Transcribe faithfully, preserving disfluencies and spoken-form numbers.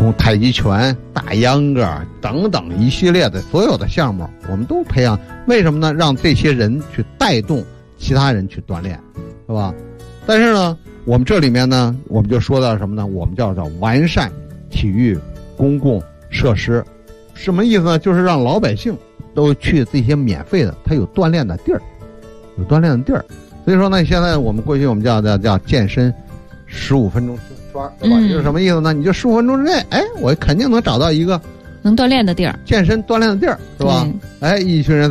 从太极拳、大秧歌等等一系列的所有的项目，我们都培养。为什么呢？让这些人去带动其他人去锻炼，是吧？但是呢，我们这里面呢，我们就说到什么呢？我们叫做完善体育公共设施。什么意思呢？就是让老百姓都去这些免费的，他有锻炼的地儿，有锻炼的地儿。所以说呢，现在我们过去我们叫叫叫健身十五分钟圈，对吧？嗯、就是什么意思呢？你就十五分钟之内，哎，我肯定能找到一个能锻炼的地儿， 健身锻炼的地儿，是吧？哎，一群人